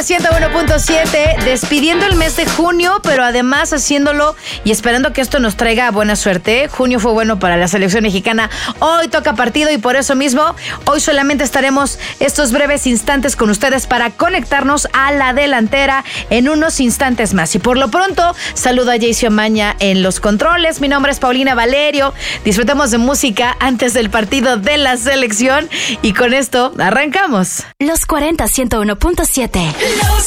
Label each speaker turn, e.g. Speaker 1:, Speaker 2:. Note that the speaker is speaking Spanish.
Speaker 1: 101.7, despidiendo el mes de junio, pero además haciéndolo y esperando que esto nos traiga buena suerte. Junio fue bueno para la selección mexicana. Hoy toca partido y por eso mismo, hoy solamente estaremos estos breves instantes con ustedes para conectarnos a la delantera en unos instantes más. Y por lo pronto, saludo a Jaycee Omaña en los controles. Mi nombre es Paulina Valerio. Disfrutemos de música antes del partido de la selección y con esto arrancamos.
Speaker 2: Los 40 101.7.